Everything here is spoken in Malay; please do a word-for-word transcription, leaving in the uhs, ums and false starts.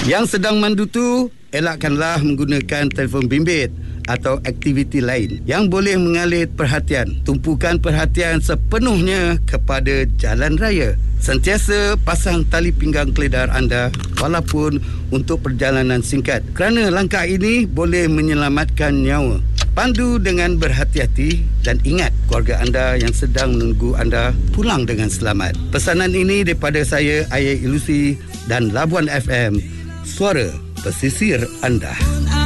Yang sedang mandu tu, elakkanlah menggunakan telefon bimbit atau aktiviti lain yang boleh mengalih perhatian. Tumpukan perhatian sepenuhnya kepada jalan raya. Sentiasa pasang tali pinggang keledar anda walaupun untuk perjalanan singkat, kerana langkah ini boleh menyelamatkan nyawa. Pandu dengan berhati-hati dan ingat keluarga anda yang sedang menunggu anda pulang dengan selamat. Pesanan ini daripada saya, Ayah Ilusi dan Labuan F M, suara pesisir anda.